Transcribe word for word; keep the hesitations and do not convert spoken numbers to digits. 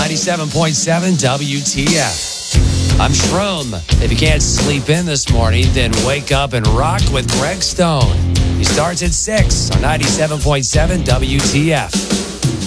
ninety-seven point seven W T F. I'm Shroom. If you can't sleep in this morning, then wake up and rock with Greg Stone. He starts at six on ninety-seven point seven W T F.